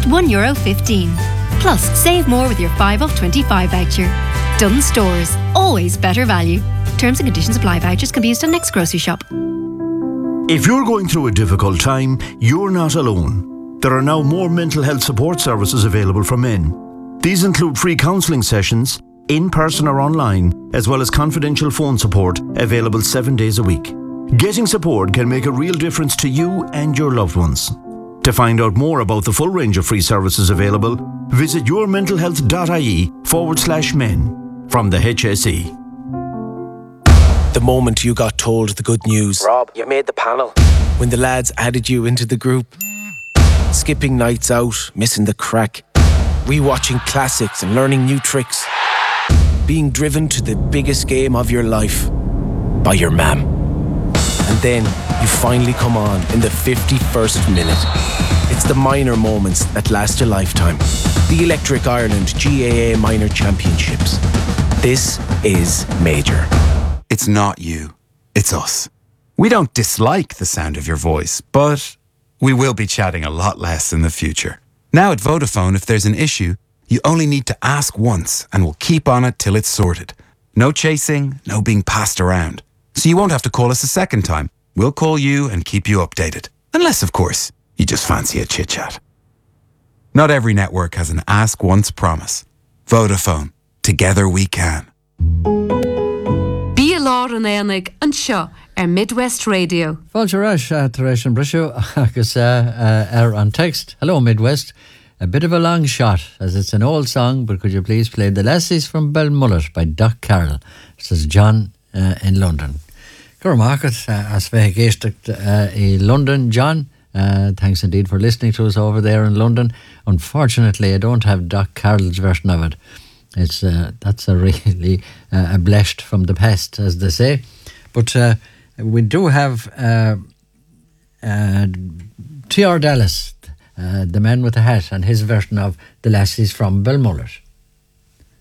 just €1.15. Plus, save more with your 5 off 25 voucher. Dunnes Stores. Always better value. Terms and conditions apply. Vouchers can be used on next grocery shop. If you're going through a difficult time, you're not alone. There are now more mental health support services available for men. These include free counselling sessions, in person or online, as well as confidential phone support available 7 days a week. Getting support can make a real difference to you and your loved ones. To find out more about the full range of free services available, visit yourmentalhealth.ie/men from the HSE. The moment you got told the good news. Rob, you made the panel. When the lads added you into the group. Skipping nights out, missing the crack. Rewatching classics and learning new tricks. Being driven to the biggest game of your life by your mam. And then you finally come on in the 51st minute. It's the minor moments that last a lifetime. The Electric Ireland GAA Minor Championships. This is major. It's not you, it's us. We don't dislike the sound of your voice, but we will be chatting a lot less in the future. Now at Vodafone, if there's an issue, you only need to ask once and we'll keep on it till it's sorted. No chasing, no being passed around. So you won't have to call us a second time. We'll call you and keep you updated. Unless, of course, you just fancy a chit-chat. Not every network has an ask once promise. Vodafone. Together we can. Bí lá an éanaig an seo Midwest Radio. Fáilte Taréis an Brisú agus an text. Hello Midwest. A bit of a long shot, as it's an old song, but could you please play The Lassies from Belmullet by Doc Carroll? Says John in London. Gurmarket, as Vehagéisteach in London, John. Thanks indeed for listening to us over there in London. Unfortunately, I don't have Doc Carroll's version of it. It's that's a really a blessed from the past, as they say. But we do have T.R. Dallas, the man with the hat, and his version of The Lassies from Belmullet.